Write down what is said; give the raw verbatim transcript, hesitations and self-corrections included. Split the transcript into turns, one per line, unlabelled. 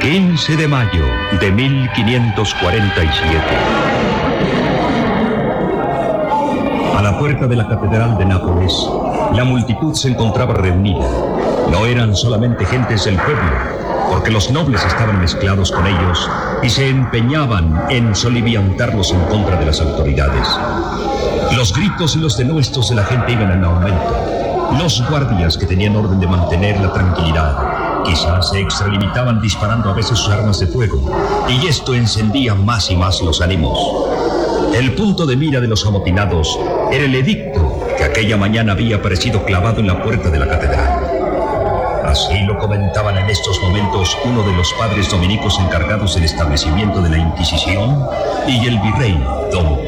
quince de mayo de mil quinientos cuarenta y siete. A la puerta de la Catedral de Nápoles, la multitud se encontraba reunida. No eran solamente gentes del pueblo, porque los nobles estaban mezclados con ellos y se empeñaban en soliviantarlos en contra de las autoridades. Los gritos y los denuestos de la gente iban en aumento. Los guardias que tenían orden de mantener la tranquilidad quizás se extralimitaban disparando a veces sus armas de fuego, y esto encendía más y más los ánimos. El punto de mira de los amotinados era el edicto que aquella mañana había aparecido clavado en la puerta de la catedral. Así lo comentaban en estos momentos uno de los padres dominicos encargados del establecimiento de la Inquisición y el virrey, don